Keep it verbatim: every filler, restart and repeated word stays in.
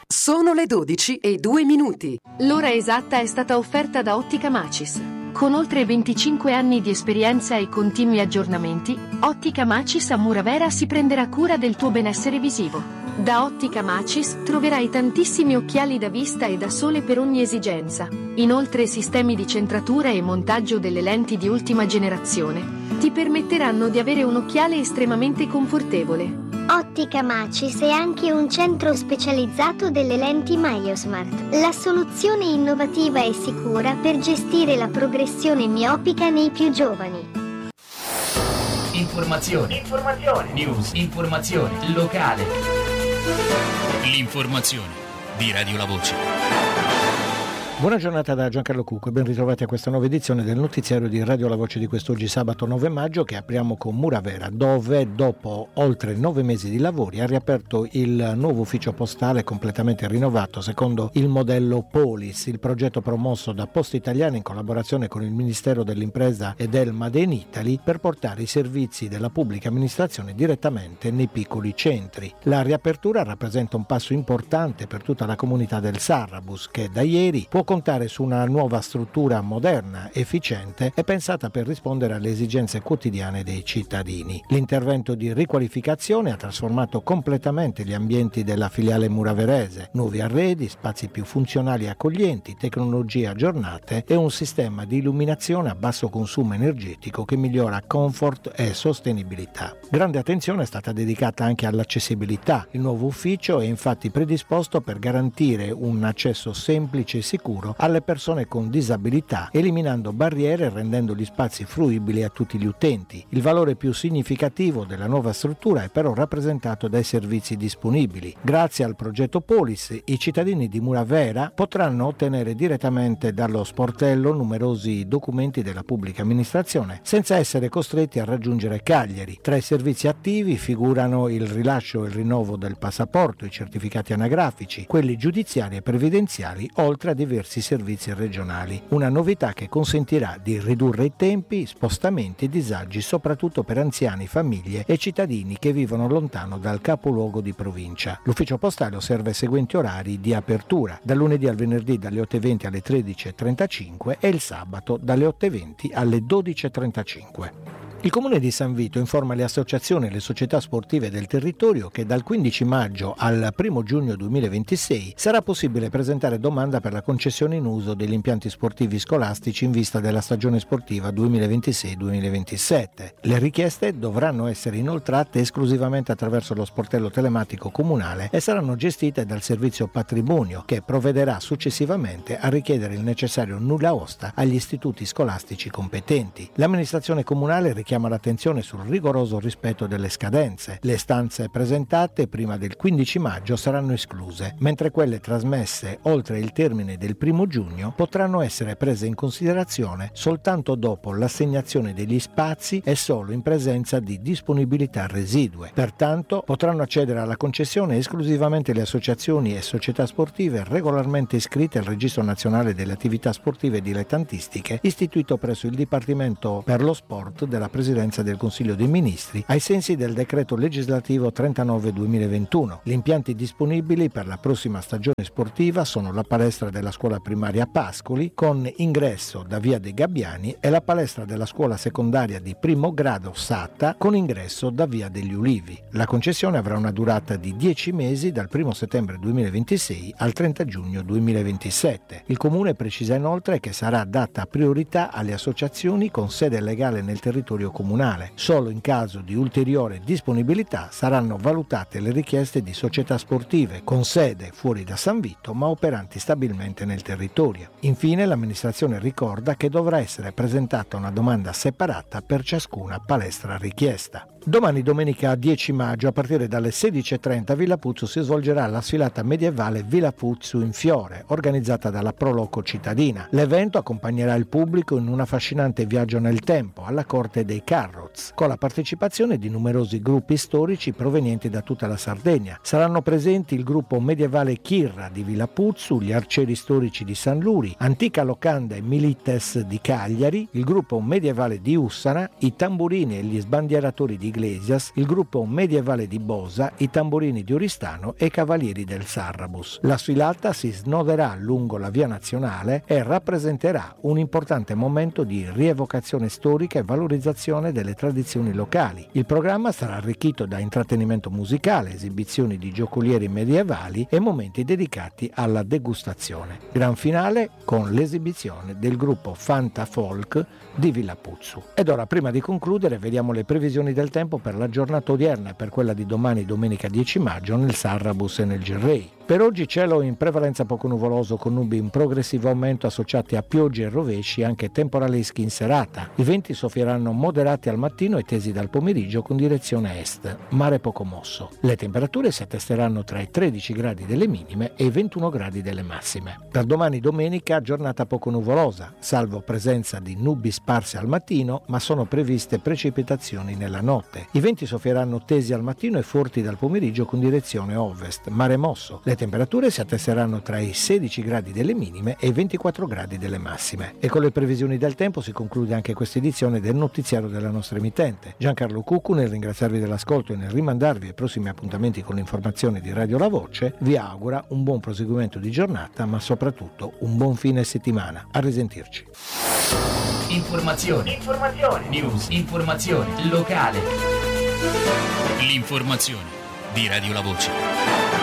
Sono le dodici e due minuti. L'ora esatta è stata offerta da Ottica Macis. Con oltre venticinque anni di esperienza e continui aggiornamenti, Ottica Macis a Muravera si prenderà cura del tuo benessere visivo. Da Ottica Macis troverai tantissimi occhiali da vista e da sole per ogni esigenza. Inoltre sistemi di centratura e montaggio delle lenti di ultima generazione ti permetteranno di avere un occhiale estremamente confortevole. Ottica Macis è anche un centro specializzato delle lenti MyoSmart, la soluzione innovativa e sicura per gestire la progressione miopica nei più giovani. Informazione, informazione, news, informazione, locale. L'informazione di Radio La Voce. Buona giornata da Giancarlo Cucco e ben ritrovati a questa nuova edizione del notiziario di Radio La Voce di quest'oggi sabato nove maggio, che apriamo con Muravera, dove dopo oltre nove mesi di lavori ha riaperto il nuovo ufficio postale completamente rinnovato secondo il modello Polis, il progetto promosso da Poste Italiane in collaborazione con il Ministero dell'Impresa e del Made in Italy per portare i servizi della pubblica amministrazione direttamente nei piccoli centri. La riapertura rappresenta un passo importante per tutta la comunità del Sarrabus, che da ieri può contare su una nuova struttura moderna, efficiente e pensata per rispondere alle esigenze quotidiane dei cittadini. L'intervento di riqualificazione ha trasformato completamente gli ambienti della filiale muraverese: nuovi arredi, spazi più funzionali e accoglienti, tecnologie aggiornate e un sistema di illuminazione a basso consumo energetico che migliora comfort e sostenibilità. Grande attenzione è stata dedicata anche all'accessibilità. Il nuovo ufficio è infatti predisposto per garantire un accesso semplice e sicuro alle persone con disabilità, eliminando barriere e rendendo gli spazi fruibili a tutti gli utenti. Il valore più significativo della nuova struttura è però rappresentato dai servizi disponibili. Grazie al progetto Polis, i cittadini di Muravera potranno ottenere direttamente dallo sportello numerosi documenti della pubblica amministrazione senza essere costretti a raggiungere Cagliari. Tra i servizi attivi figurano il rilascio e il rinnovo del passaporto, i certificati anagrafici, quelli giudiziari e previdenziali, oltre a diversi servizi regionali. Una novità che consentirà di ridurre i tempi, spostamenti e disagi soprattutto per anziani, famiglie e cittadini che vivono lontano dal capoluogo di provincia. L'ufficio postale osserva i seguenti orari di apertura: dal lunedì al venerdì dalle otto e venti alle tredici e trentacinque e il sabato dalle otto e venti alle dodici e trentacinque. Il Comune di San Vito informa le associazioni e le società sportive del territorio che dal quindici maggio al primo giugno duemilaventisei sarà possibile presentare domanda per la concessione in uso degli impianti sportivi scolastici in vista della stagione sportiva duemilaventisei duemilaventisette. Le richieste dovranno essere inoltrate esclusivamente attraverso lo sportello telematico comunale e saranno gestite dal servizio patrimonio, che provvederà successivamente a richiedere il necessario nulla osta agli istituti scolastici competenti. L'amministrazione comunale richiama l'attenzione sul rigoroso rispetto delle scadenze. Le istanze presentate prima del quindici maggio saranno escluse, mentre quelle trasmesse oltre il termine del primo giugno potranno essere prese in considerazione soltanto dopo l'assegnazione degli spazi e solo in presenza di disponibilità residue. Pertanto potranno accedere alla concessione esclusivamente le associazioni e società sportive regolarmente iscritte al Registro Nazionale delle Attività Sportive Dilettantistiche, istituito presso il Dipartimento per lo Sport della Presidenza del Consiglio dei Ministri, ai sensi del decreto legislativo trentanove duemilaventuno. Gli impianti disponibili per la prossima stagione sportiva sono la palestra della scuola primaria Pascoli, con ingresso da via dei Gabbiani, e la palestra della scuola secondaria di primo grado Satta, con ingresso da via degli Ulivi. La concessione avrà una durata di dieci mesi, dal primo settembre duemilaventisei al trenta giugno duemilaventisette. Il Comune precisa inoltre che sarà data priorità alle associazioni con sede legale nel territorio comunale. Solo in caso di ulteriore disponibilità saranno valutate le richieste di società sportive con sede fuori da San Vito ma operanti stabilmente nel territorio. Infine l'amministrazione ricorda che dovrà essere presentata una domanda separata per ciascuna palestra richiesta. Domani, domenica dieci maggio, a partire dalle sedici e trenta a Villa Puzzu si svolgerà la sfilata medievale Villa Puzzu in Fiore, organizzata dalla Proloco cittadina. L'evento accompagnerà il pubblico in un affascinante viaggio nel tempo, alla corte dei Carroz, con la partecipazione di numerosi gruppi storici provenienti da tutta la Sardegna. Saranno presenti il gruppo medievale Chirra di Villa Puzzu, gli arcieri storici di San Luri, Antica Locanda e Milites di Cagliari, il gruppo medievale di Ussara, i tamburini e gli sbandieratori di Iglesias, il gruppo medievale di Bosa, i tamburini di Oristano e i cavalieri del Sarrabus. La sfilata si snoderà lungo la via nazionale e rappresenterà un importante momento di rievocazione storica e valorizzazione delle tradizioni locali. Il programma sarà arricchito da intrattenimento musicale, esibizioni di giocolieri medievali e momenti dedicati alla degustazione. Gran finale con l'esibizione del gruppo Fanta Folk di Villapuzzu. Ed ora, prima di concludere, vediamo le previsioni del tempo per la giornata odierna e per quella di domani, domenica dieci maggio, nel Sarrabus e nel Gerrei. Per oggi cielo in prevalenza poco nuvoloso con nubi in progressivo aumento associati a piogge e rovesci anche temporaleschi in serata. I venti soffieranno moderati al mattino e tesi dal pomeriggio con direzione est, mare poco mosso. Le temperature si attesteranno tra i tredici gradi delle minime e i ventuno gradi delle massime. Per domani domenica giornata poco nuvolosa, salvo presenza di nubi sparse al mattino, ma sono previste precipitazioni nella notte. I venti soffieranno tesi al mattino e forti dal pomeriggio con direzione ovest, mare mosso. Le temperature si attesteranno tra i sedici gradi delle minime e i ventiquattro gradi delle massime. E con le previsioni del tempo si conclude anche questa edizione del notiziario della nostra emittente. Giancarlo Cuccu, nel ringraziarvi dell'ascolto e nel rimandarvi ai prossimi appuntamenti con l'informazione di Radio La Voce, vi augura un buon proseguimento di giornata, ma soprattutto un buon fine settimana. A risentirci. Informazioni, informazioni, news, informazione locale. L'informazione di Radio La Voce.